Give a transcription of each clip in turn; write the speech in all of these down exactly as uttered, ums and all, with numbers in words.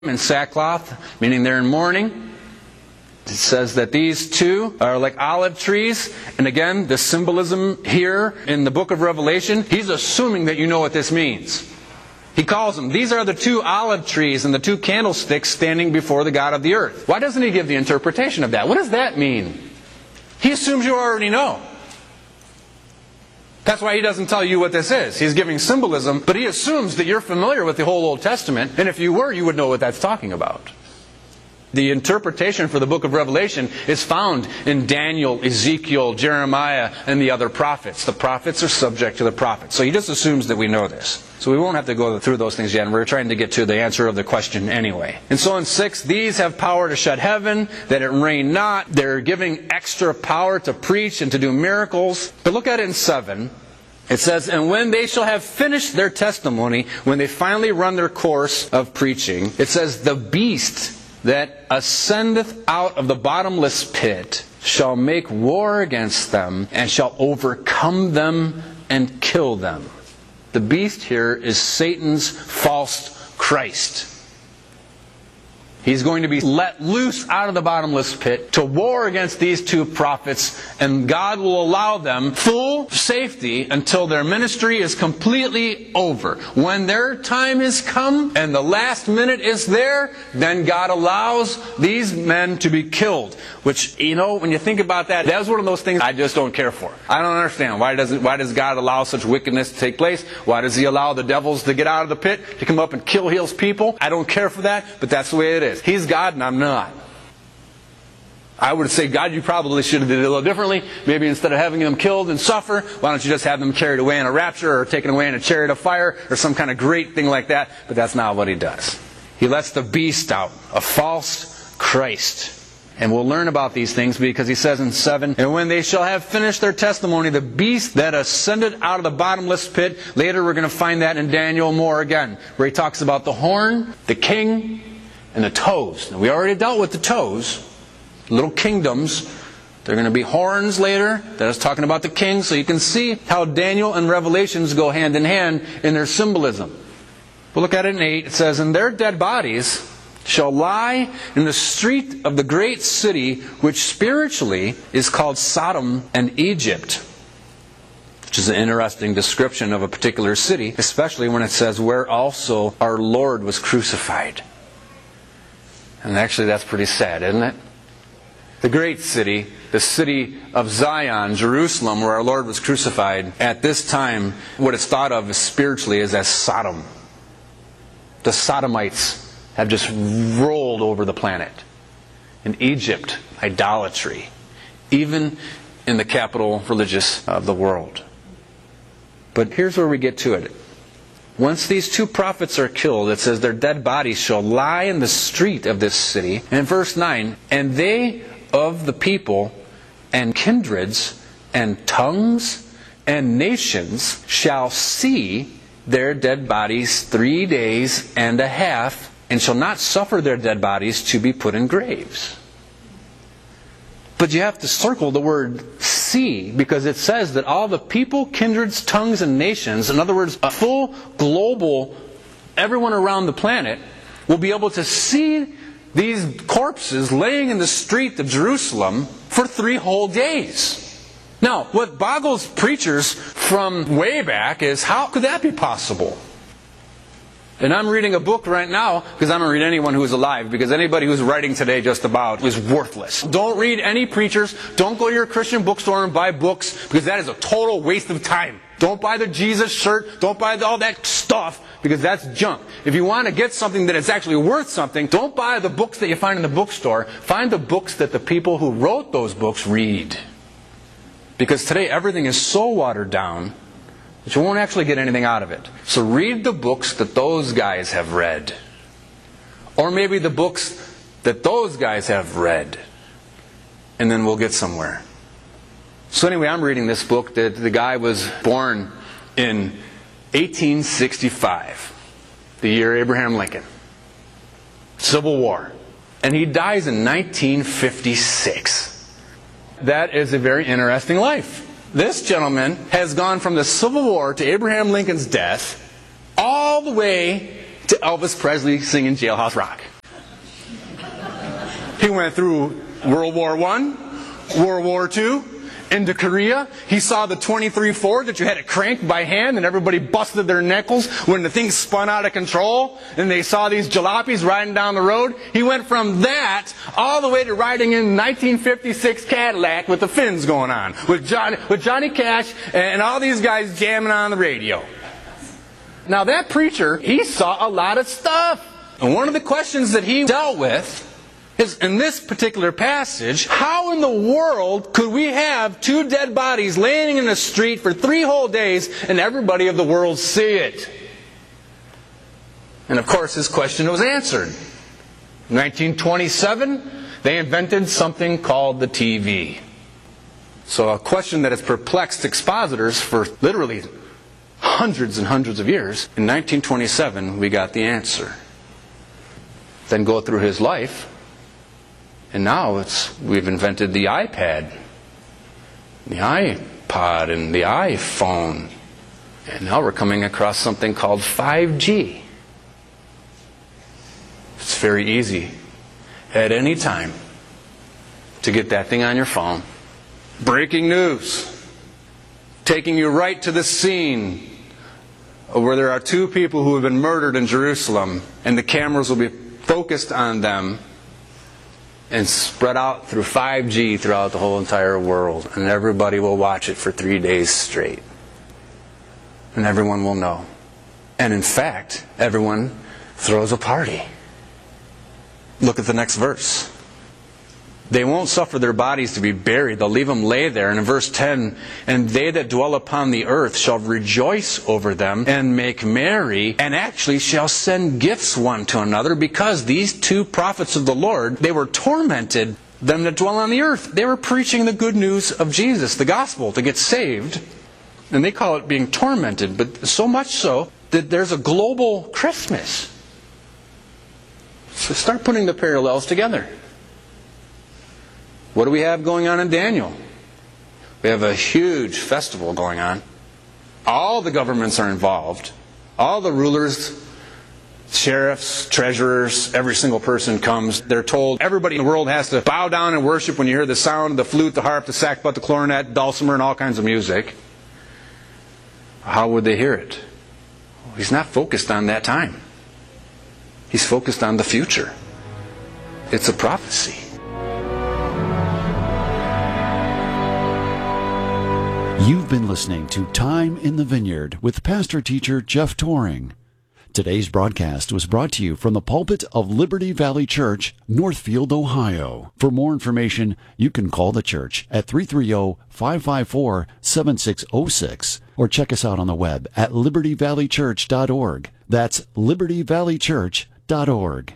in sackcloth, meaning they're in mourning. It says that these two are like olive trees. And again, the symbolism here in the book of Revelation, he's assuming that you know what this means. He calls them, these are the two olive trees and the two candlesticks standing before the God of the earth. Why doesn't he give the interpretation of that? What does that mean? He assumes you already know. That's why he doesn't tell you what this is. He's giving symbolism, but he assumes that you're familiar with the whole Old Testament, and if you were, you would know what that's talking about. The interpretation for the book of Revelation is found in Daniel, Ezekiel, Jeremiah, and the other prophets. The prophets are subject to the prophets. So he just assumes that we know this. So we won't have to go through those things yet, and we're trying to get to the answer of the question anyway. And so in six, these have power to shut heaven, that it rain not. They're giving extra power to preach and to do miracles. But look at it in seven. It says, and when they shall have finished their testimony, when they finally run their course of preaching, it says, the beast that ascendeth out of the bottomless pit shall make war against them, and shall overcome them and kill them. The beast here is Satan's false Christ. He's going to be let loose out of the bottomless pit to war against these two prophets, and God will allow them full safety until their ministry is completely over. When their time has come and the last minute is there, then God allows these men to be killed. Which, you know, when you think about that, that's one of those things I just don't care for. I don't understand. Why does it, why does God allow such wickedness to take place? Why does He allow the devils to get out of the pit, to come up and kill His people? I don't care for that, but that's the way it is. He's God and I'm not. I would say, God, you probably should have did it a little differently. Maybe instead of having them killed and suffer, why don't you just have them carried away in a rapture or taken away in a chariot of fire or some kind of great thing like that? But that's not what He does. He lets the beast out, a false Christ. And we'll learn about these things because he says in seven, and when they shall have finished their testimony, the beast that ascended out of the bottomless pit. Later we're going to find that in Daniel more again, where he talks about the horn, the king, and the toes. Now, we already dealt with the toes, little kingdoms. They're going to be horns later. That is talking about the king. So you can see how Daniel and Revelations go hand in hand in their symbolism. We'll look at it in eight. It says, and their dead bodies shall lie in the street of the great city, which spiritually is called Sodom and Egypt. Which is an interesting description of a particular city, especially when it says, where also our Lord was crucified. And actually that's pretty sad, isn't it? The great city, the city of Zion, Jerusalem, where our Lord was crucified, at this time, what it's thought of spiritually is as Sodom. The Sodomites have just rolled over the planet. In Egypt, idolatry. Even in the capital religious of the world. But here's where we get to it. Once these two prophets are killed, it says their dead bodies shall lie in the street of this city. And in verse nine, and they of the people and kindreds and tongues and nations shall see their dead bodies three days and a half, and shall not suffer their dead bodies to be put in graves. But you have to circle the word see, because it says that all the people, kindreds, tongues, and nations, in other words, a full global, everyone around the planet, will be able to see these corpses laying in the street of Jerusalem for three whole days. Now, what boggles preachers from way back is, how could that be possible? And I'm reading a book right now, because I don't read anyone who is alive, because anybody who's writing today just about is worthless. Don't read any preachers. Don't go to your Christian bookstore and buy books, because that is a total waste of time. Don't buy the Jesus shirt. Don't buy all that stuff, because that's junk. If you want to get something that is actually worth something, don't buy the books that you find in the bookstore. Find the books that the people who wrote those books read. Because today everything is so watered down that you won't actually get anything out of it. So read the books that those guys have read. Or maybe the books that those guys have read. And then we'll get somewhere. So anyway, I'm reading this book that the guy was born in eighteen sixty-five. The year Abraham Lincoln. Civil War. And he dies in nineteen fifty-six. That is a very interesting life. This gentleman has gone from the Civil War to Abraham Lincoln's death all the way to Elvis Presley singing Jailhouse Rock. He went through World War One, World War Two, into Korea. He saw the twenty-three Ford that you had to crank by hand and everybody busted their knuckles when the thing spun out of control and they saw these jalopies riding down the road. He went from that all the way to riding in nineteen fifty-six Cadillac with the fins going on, with Johnny, with Johnny Cash and all these guys jamming on the radio. Now that preacher, he saw a lot of stuff. And one of the questions that he dealt with is, in this particular passage, how in the world could we have two dead bodies laying in the street for three whole days and everybody of the world see it? And of course his question was answered. In nineteen twenty-seven, they invented something called the T V. So a question that has perplexed expositors for literally hundreds and hundreds of years, in nineteen twenty-seven we got the answer. Then go through his life, and now it's we've invented the iPad, the iPod, and the iPhone. And now we're coming across something called five G. It's very easy at any time to get that thing on your phone. Breaking news. Taking you right to the scene where there are two people who have been murdered in Jerusalem, and the cameras will be focused on them and spread out through five G throughout the whole entire world. And everybody will watch it for three days straight. And everyone will know. And in fact, everyone throws a party. Look at the next verse. They won't suffer their bodies to be buried. They'll leave them lay there. And in verse ten, and they that dwell upon the earth shall rejoice over them and make merry, and actually shall send gifts one to another, because these two prophets of the Lord, they were tormented, them that dwell on the earth. They were preaching the good news of Jesus, the gospel, to get saved. And they call it being tormented, but so much so that there's a global Christmas. So start putting the parallels together. What do we have going on in Daniel? We have a huge festival going on. All the governments are involved. All the rulers, sheriffs, treasurers, every single person comes. They're told everybody in the world has to bow down and worship when you hear the sound of the flute, the harp, the sackbut, the clarinet, dulcimer, and all kinds of music. How would they hear it? Well, he's not focused on that time. He's focused on the future. It's a prophecy. You've been listening to Time in the Vineyard with pastor-teacher Jeff Toring. Today's broadcast was brought to you from the pulpit of Liberty Valley Church, Northfield, Ohio. For more information, you can call the church at three three zero, five five four, seven six zero six or check us out on the web at liberty valley church dot org. That's liberty valley church dot org.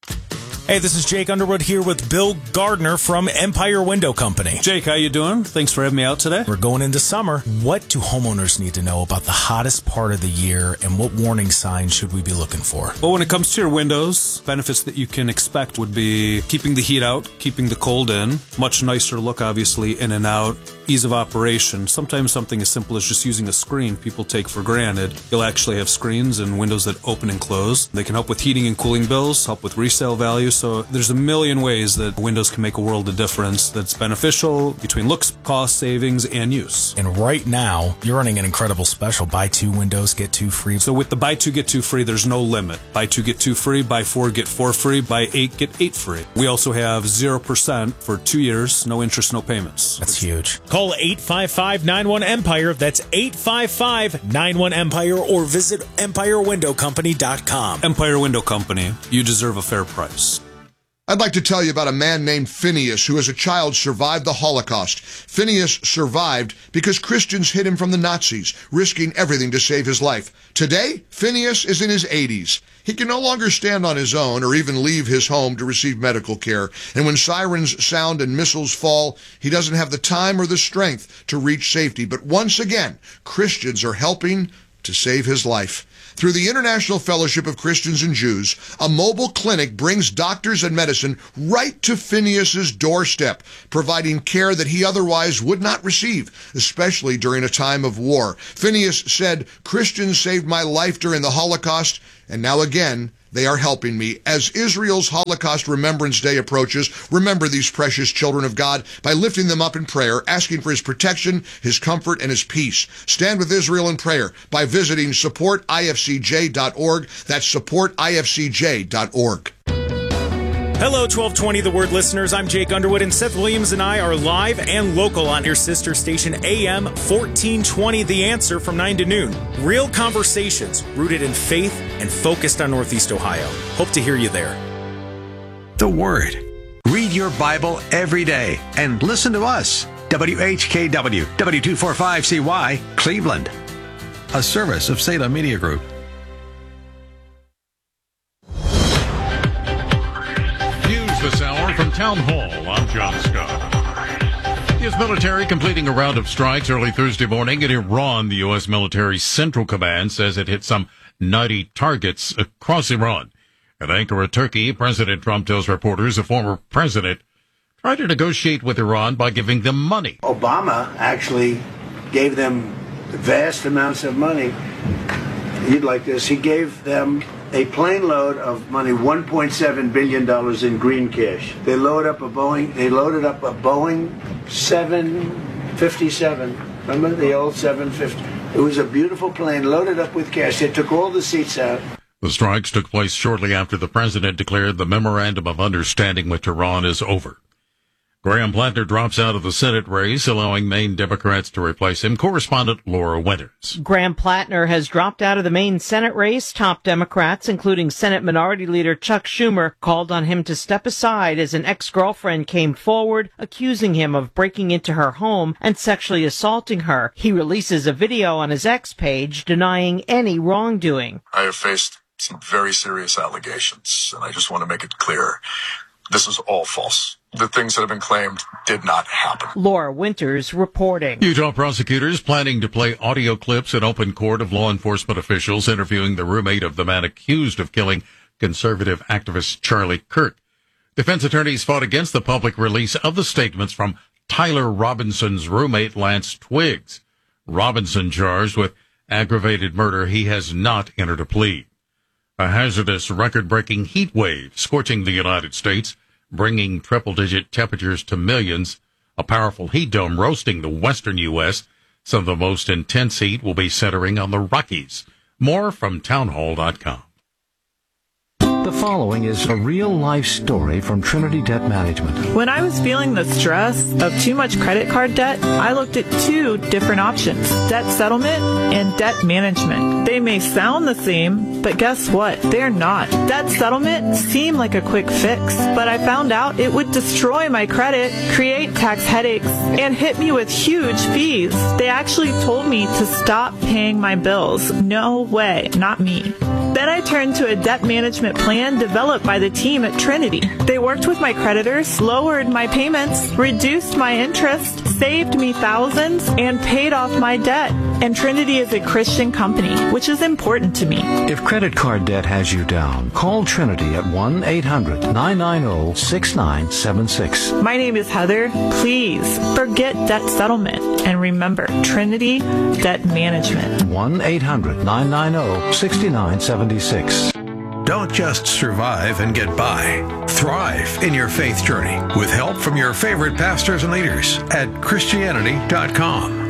Hey, this is Jake Underwood here with Bill Gardner from Empire Window Company. Jake, how you doing? Thanks for having me out today. We're going into summer. What do homeowners need to know about the hottest part of the year, and what warning signs should we be looking for? Well, when it comes to your windows, benefits that you can expect would be keeping the heat out, keeping the cold in, much nicer look, obviously, in and out, ease of operation. Sometimes something as simple as just using a screen people take for granted. You'll actually have screens and windows that open and close. They can help with heating and cooling bills, help with resale value. So there's a million ways that windows can make a world of difference that's beneficial between looks, cost, savings, and use. And right now, you're running an incredible special. Buy two windows, get two free. So with the buy two, get two free, there's no limit. Buy two, get two free. Buy four, get four free. Buy eight, get eight free. We also have zero percent for two years, no interest, no payments. That's huge. Call eight five five, nine one, EMPIRE. That's eight five five, nine one, EMPIRE, or visit empire window company dot com. Empire Window Company. You deserve a fair price. I'd like to tell you about a man named Phineas who as a child survived the Holocaust. Phineas survived because Christians hid him from the Nazis, risking everything to save his life. Today, Phineas is in his eighties. He can no longer stand on his own or even leave his home to receive medical care. And when sirens sound and missiles fall, he doesn't have the time or the strength to reach safety. But once again, Christians are helping to save his life. Through the International Fellowship of Christians and Jews, a mobile clinic brings doctors and medicine right to Phineas's doorstep, providing care that he otherwise would not receive, especially during a time of war. Phineas said, "Christians saved my life during the Holocaust, and now again, They are helping me. As Israel's Holocaust Remembrance Day approaches, remember these precious children of God by lifting them up in prayer, asking for his protection, his comfort, and his peace. Stand with Israel in prayer by visiting support I F C J dot org. That's support I F C J dot org. Hello, twelve twenty The Word listeners. I'm Jake Underwood, and Seth Williams and I are live and local on your sister station A M fourteen twenty The Answer from nine to noon. Real conversations rooted in faith and focused on Northeast Ohio. Hope to hear you there. The Word. Read your Bible every day and listen to us. W H K W, W two forty-five C Y, Cleveland. A service of Salem Media Group. This hour from Town Hall, I'm John Scott. The U S military completing a round of strikes early Thursday morning in Iran. The U S military Central Command says it hit some ninety targets across Iran. At Ankara, Turkey, President Trump tells reporters a former president tried to negotiate with Iran by giving them money. Obama actually gave them vast amounts of money. You'd like this. He gave them a plane load of money, one point seven billion dollars in green cash. They load up a Boeing. They loaded up a Boeing seven fifty-seven. Remember the old seven fifty? It was a beautiful plane loaded up with cash. They took all the seats out. The strikes took place shortly after the president declared the memorandum of understanding with Tehran is over. Graham Plattner drops out of the Senate race, allowing Maine Democrats to replace him. Correspondent Laura Winters. Graham Plattner has dropped out of the Maine Senate race. Top Democrats, including Senate Minority Leader Chuck Schumer, called on him to step aside as an ex-girlfriend came forward, accusing him of breaking into her home and sexually assaulting her. He releases a video on his X page denying any wrongdoing. I have faced some very serious allegations, and I just want to make it clear. This is all false. The things that have been claimed did not happen. Laura Winters reporting. Utah prosecutors planning to play audio clips in open court of law enforcement officials interviewing the roommate of the man accused of killing conservative activist Charlie Kirk. Defense attorneys fought against the public release of the statements from Tyler Robinson's roommate Lance Twiggs. Robinson charged with aggravated murder. He has not entered a plea. A hazardous record-breaking heat wave scorching the United States, bringing triple-digit temperatures to millions. A powerful heat dome roasting the western U S Some of the most intense heat will be centering on the Rockies. More from townhall dot com. The following is a real-life story from Trinity Debt Management. When I was feeling the stress of too much credit card debt, I looked at two different options, debt settlement and debt management. They may sound the same, but guess what? They're not. Debt settlement seemed like a quick fix, but I found out it would destroy my credit, create tax headaches, and hit me with huge fees. They actually told me to stop paying my bills. No way, not me. Then I turned to a debt management plan developed by the team at Trinity. They worked with my creditors, lowered my payments, reduced my interest, saved me thousands, and paid off my debt. And Trinity is a Christian company, which is important to me. If credit card debt has you down, call Trinity at one eight hundred nine nine zero six nine seven six. My name is Heather. Please forget debt settlement and remember Trinity Debt Management. one eight hundred nine nine zero six nine seven six. Don't just survive and get by. Thrive in your faith journey with help from your favorite pastors and leaders at Christianity dot com.